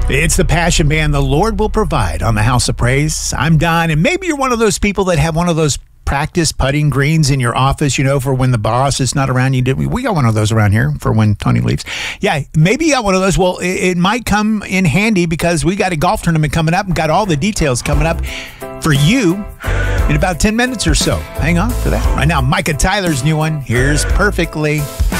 It's the Passion Band, The Lord Will Provide, on the House of Praise. I'm Don, and maybe you're one of those people that have one of those practice putting greens in your office, you know, for when the boss is not around. We got one of those around here for when Tony leaves. Yeah, maybe you got one of those. Well, it might come in handy because we got a golf tournament coming up and got all the details coming up for you in about 10 minutes or so. Hang on for that. Right now, Micah Tyler's new one. Here's Perfectly.